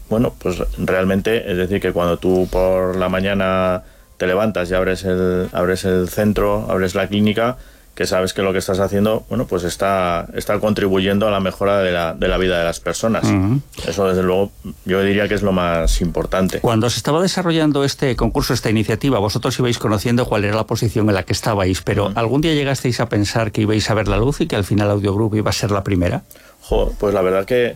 bueno, pues realmente, es decir, que cuando tú por la mañana te levantas y abres el centro, abres la clínica, que sabes que lo que estás haciendo, bueno, pues está contribuyendo a la mejora de la vida de las personas. Uh-huh. Eso, desde luego, yo diría que es lo más importante. Cuando se estaba desarrollando este concurso, esta iniciativa, vosotros ibais conociendo cuál era la posición en la que estabais, pero ¿algún día llegasteis a pensar que ibais a ver la luz y que al final Audio Group iba a ser la primera? Pues la verdad que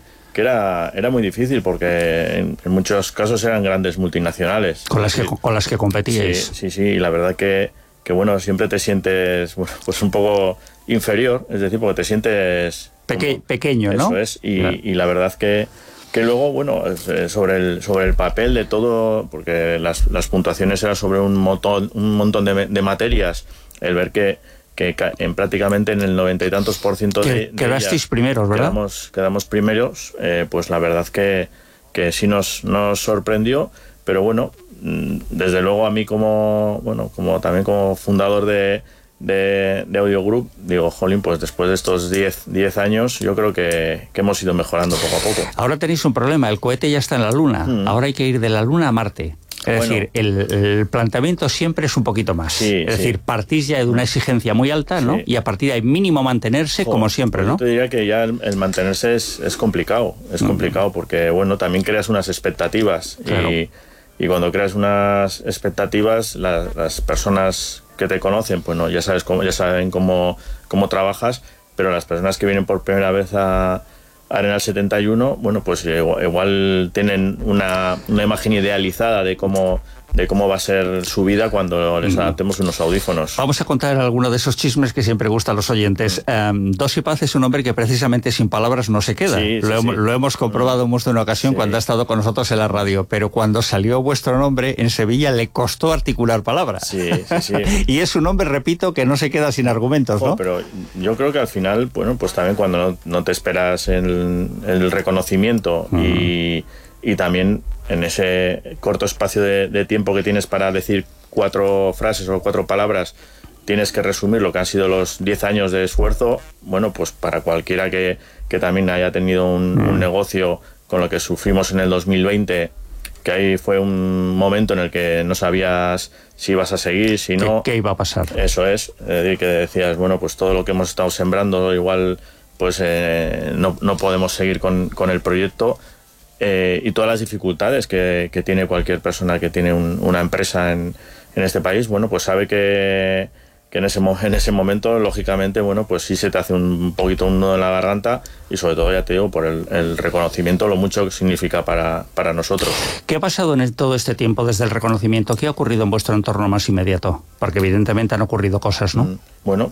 era muy difícil, porque en muchos casos eran grandes multinacionales. Con las que competíais. Sí, y la verdad que bueno, siempre te sientes, bueno, pues un poco inferior, es decir, porque te sientes pequeño, ¿no? Eso es, y la verdad que luego, bueno, sobre el papel de todo, porque las puntuaciones eran sobre un montón de materias, el ver que prácticamente en el 90 y tantos % de quedasteis ellas primeros, ¿verdad? Quedamos primeros, pues la verdad que sí nos sorprendió, pero bueno, desde luego a mí como también como fundador de Audio Group, digo, jolín, pues después de estos 10 años yo creo que hemos ido mejorando poco a poco. Ahora tenéis un problema, el cohete ya está en la Luna, ahora hay que ir de la Luna a Marte. Es decir, el planteamiento siempre es un poquito más. Es decir, partís ya de una exigencia muy alta, ¿no? Y a partir de ahí mínimo mantenerse, como siempre, ¿no? Yo te diría que ya el mantenerse es complicado. Es complicado porque, bueno, también creas unas expectativas. Claro. Y cuando creas unas expectativas, las personas que te conocen, pues no, ya saben cómo trabajas, pero las personas que vienen por primera vez a Arenal 71, bueno, pues igual tienen una imagen idealizada de cómo va a ser su vida cuando les adaptemos unos audífonos. Vamos a contar alguno de esos chismes que siempre gustan a los oyentes. Dosi Paz es un hombre que precisamente sin palabras no se queda. Lo hemos comprobado más de una ocasión cuando ha estado con nosotros en la radio, pero cuando salió vuestro nombre, en Sevilla le costó articular palabras. Sí. Y es un hombre, repito, que no se queda sin argumentos, ¿no? Pero yo creo que al final, bueno, pues también cuando no te esperas el reconocimiento y también en ese corto espacio de tiempo que tienes para decir 4 frases o 4 palabras, tienes que resumir lo que han sido los 10 años de esfuerzo. Bueno, pues para cualquiera que también haya tenido un negocio con lo que sufrimos en el 2020, que ahí fue un momento en el que no sabías si ibas a seguir, si no... ¿Qué iba a pasar? Eso es decir, que decías, bueno, pues todo lo que hemos estado sembrando, igual pues no podemos seguir con el proyecto. Y todas las dificultades que tiene cualquier persona que tiene una empresa en este país, bueno, pues sabe que en ese momento, lógicamente, bueno, pues sí se te hace un poquito un nudo en la garganta, y sobre todo, ya te digo, por el reconocimiento, lo mucho que significa para nosotros. ¿Qué ha pasado en todo este tiempo desde el reconocimiento? ¿Qué ha ocurrido en vuestro entorno más inmediato? Porque evidentemente han ocurrido cosas, ¿no? Bueno,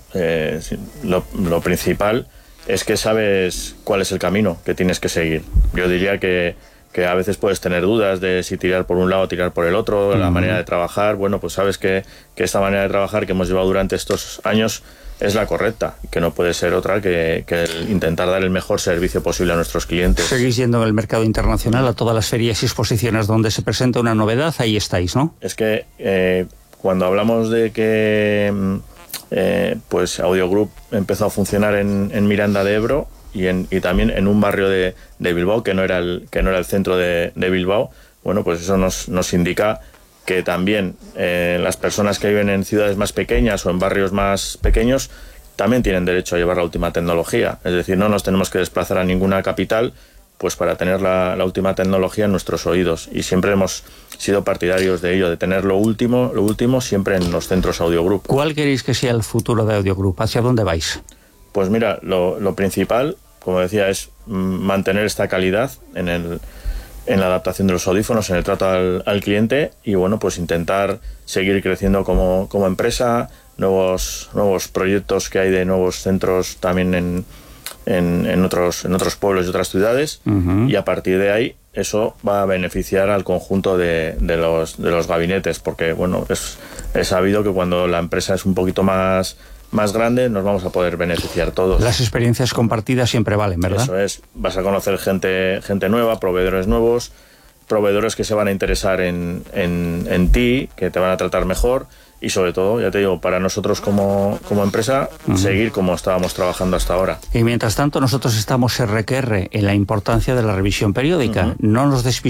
lo principal es que sabes cuál es el camino que tienes que seguir. Yo diría que a veces puedes tener dudas de si tirar por un lado o tirar por el otro, la manera de trabajar. Bueno, pues sabes que esta manera de trabajar que hemos llevado durante estos años es la correcta, que no puede ser otra que intentar dar el mejor servicio posible a nuestros clientes. Seguís yendo en el mercado internacional a todas las ferias y exposiciones donde se presenta una novedad, ahí estáis, ¿no? Es que cuando hablamos de que pues Audio Group empezó a funcionar en Miranda de Ebro y también en un barrio de Bilbao que no era el centro de Bilbao, bueno, pues eso nos indica que también las personas que viven en ciudades más pequeñas o en barrios más pequeños también tienen derecho a llevar la última tecnología. Es decir, no nos tenemos que desplazar a ninguna capital pues para tener la última tecnología en nuestros oídos, y siempre hemos sido partidarios de ello, de tener lo último siempre en los centros Audio Group. ¿Cuál queréis que sea el futuro de Audio Group? ¿Hacia dónde vais? Pues mira, lo principal, como decía, es mantener esta calidad en la adaptación de los audífonos, en el trato al cliente, y bueno, pues intentar seguir creciendo como empresa, nuevos proyectos que hay de nuevos centros también en otros pueblos y otras ciudades, y a partir de ahí eso va a beneficiar al conjunto de los gabinetes, porque bueno, es sabido que cuando la empresa es un poquito más grande nos vamos a poder beneficiar todos. Las experiencias compartidas siempre valen, ¿verdad? Eso es, vas a conocer gente nueva, proveedores nuevos, proveedores que se van a interesar en ti, que te van a tratar mejor, y sobre todo, ya te digo, para nosotros como empresa, seguir como estábamos trabajando hasta ahora. Y mientras tanto nosotros estamos RQR en la importancia de la revisión periódica. No nos despistemos.